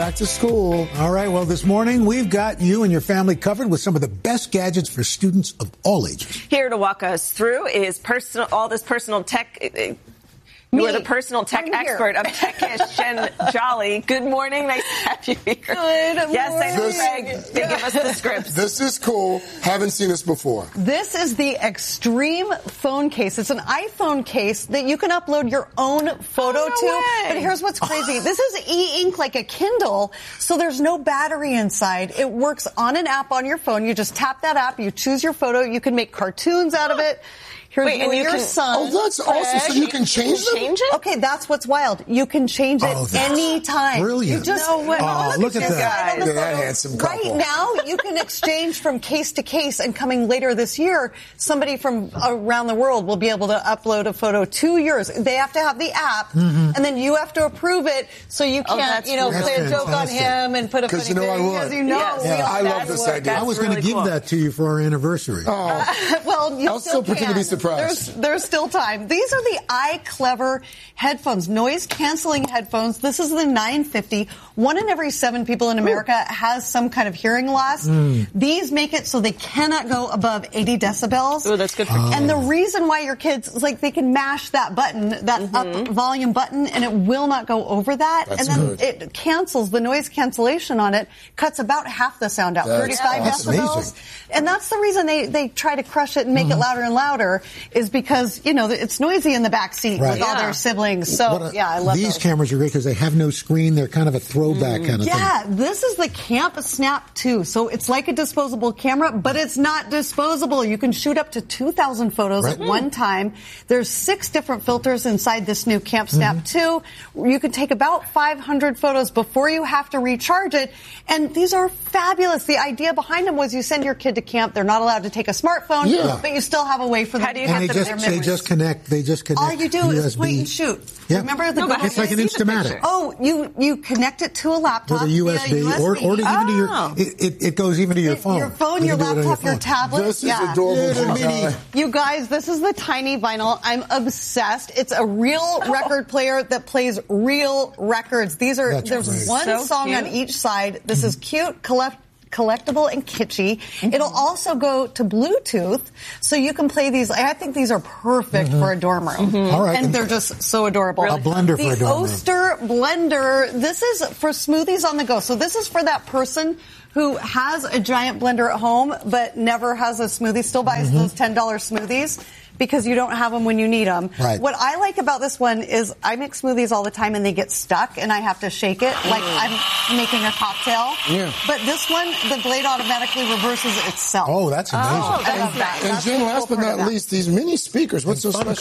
Back to school. All right, well, this morning we've got you and your family covered with some of the best gadgets for students of all ages. Here to walk us through is all this personal tech. You are the personal tech expert of Techish, Jen Jolly. Good morning. Nice to have you here. Good morning. Yes, I know, Greg. They give us the scripts. This is cool. Haven't seen this before. This is the Extreme phone case. It's an iPhone case that you can upload your own photo to. But here's what's crazy. This is e-ink like a Kindle, so there's no battery inside. It works on an app on your phone. You just tap that app. You choose your photo. You can make cartoons out of it. Here's your son. Oh, that's awesome. So you can change it? Okay, that's what's wild. You can change it anytime. Brilliant. You just, look at that. Look at that handsome couple. Right now, you can exchange from case to case, and coming later this year, somebody from around the world will be able to upload a photo to yours. They have to have the app, and then you have to approve it, so you can't, play a joke on him and put a funny thing. I would. Because I love this idea. I was going to give that to you for our anniversary. Well, you still pretend to be surprised. There's still time. These are the iClever headphones, noise-canceling headphones. This is the 950. 1 in every 7 people in America has some kind of hearing loss. These make it so they cannot go above 80 decibels. Oh, that's good for kids. And the reason why your kids, they can mash that button, that up volume button, and it will not go over that. That's and then good. it cancels, the noise cancellation on it cuts about half the sound out, 35 decibels. Amazing. And that's the reason they try to crush it and make it louder and louder, is because, it's noisy in the back seat with all their siblings. So, I love these cameras are great because they have no screen. They're kind of a throwback kind of thing. Yeah, this is the Camp Snap 2. So it's like a disposable camera, but it's not disposable. You can shoot up to 2,000 photos at one time. There's 6 different filters inside this new Camp Snap 2. You can take about 500 photos before you have to recharge it. And these are fabulous. The idea behind them was you send your kid to camp. They're not allowed to take a smartphone, but you still have a way for them to and they just connect. All you do USB. is point and shoot. Yeah. Remember the it's like an Instamatic. Oh, you connect it to a laptop with a USB, or even to your. It goes even to your phone. Your phone, your laptop, your tablet. This is adorable. You guys, this is the tiny vinyl. I'm obsessed. It's a real record player that plays real records. There's one song on each side. This is cute, collectible and kitschy. It'll also go to Bluetooth, so you can play these. I think these are perfect for a dorm room. All right. And they're just so adorable. A blender for a dorm room. The Oster blender, this is for smoothies on the go. So this is for that person who has a giant blender at home but never has a smoothie, still buys those $10 smoothies, because you don't have them when you need them. Right. What I like about this one is I make smoothies all the time and they get stuck and I have to shake it like I'm making a cocktail. Yeah. But this one, the blade automatically reverses itself. Oh, that's amazing. I love that. And Jen, last but not least, these mini speakers. What's so special?